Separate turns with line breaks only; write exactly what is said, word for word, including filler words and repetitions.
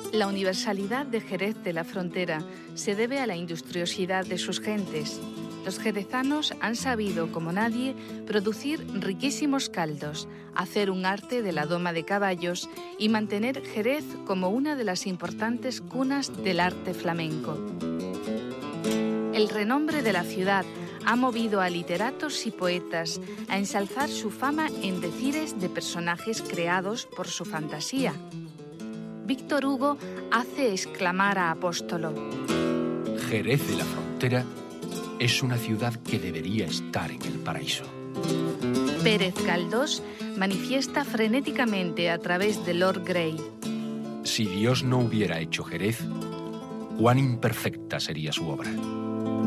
La universalidad de Jerez de la Frontera se debe a la industriosidad de sus gentes. Los jerezanos han sabido, como nadie, producir riquísimos caldos, hacer un arte de la doma de caballos y mantener Jerez como una de las importantes cunas del arte flamenco. El renombre de la ciudad ha movido a literatos y poetas a ensalzar su fama en decires de personajes creados por su fantasía. Víctor Hugo hace exclamar a Apóstolo:
Jerez de la Frontera es una ciudad que debería estar en el paraíso.
Pérez Galdós manifiesta frenéticamente a través de Lord Grey:
Si Dios no hubiera hecho Jerez, cuán imperfecta sería su obra.